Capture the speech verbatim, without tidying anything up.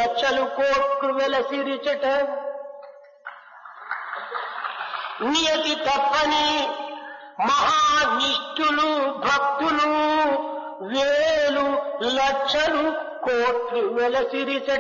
లక్షలు కోట్లు వెలసిరిచట నియతి తప్పని మహానిష్ఠులు భక్తులు వేలు లక్షలు కోట్లు వెలసిరిచట